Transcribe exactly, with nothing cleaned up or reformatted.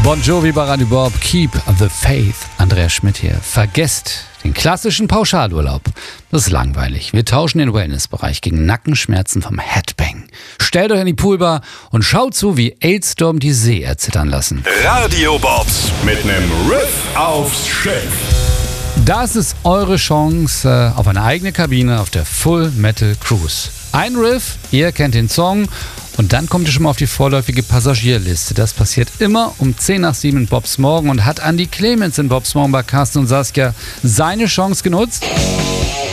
Bon Jovi bei Radio Bob, Keep the Faith. Andreas Schmidt hier. Vergesst den klassischen Pauschalurlaub. Das ist langweilig. Wir tauschen den Wellnessbereich gegen Nackenschmerzen vom Headbang. Stellt euch in die Poolbar und schaut zu, wie Aidstorm die See erzittern lassen. Radio Bobs mit nem Riff aufs Schiff. Das ist eure Chance auf eine eigene Kabine auf der Full Metal Cruise. Ein Riff, ihr kennt den Song und dann kommt ihr schon mal auf die vorläufige Passagierliste. Das passiert immer um zehn nach sieben in Bobs Morgen und hat Andi Clemens in Bobs Morgen bei Carsten und Saskia seine Chance genutzt?